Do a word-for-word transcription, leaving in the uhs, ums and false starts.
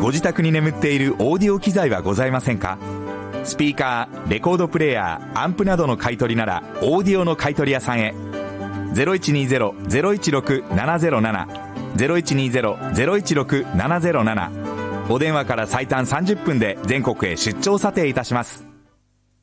ご自宅に眠っているオーディオ機材はございませんか？スピーカー、レコードプレーヤー、アンプなどの買い取りならオーディオの買い取り屋さんへ。 ゼロいちにゼロ ゼロいちろく ななゼロなな ゼロいちにゼロ ゼロいちろく ななゼロなな。お電話から最短さんじゅっぷんで全国へ出張査定いたします。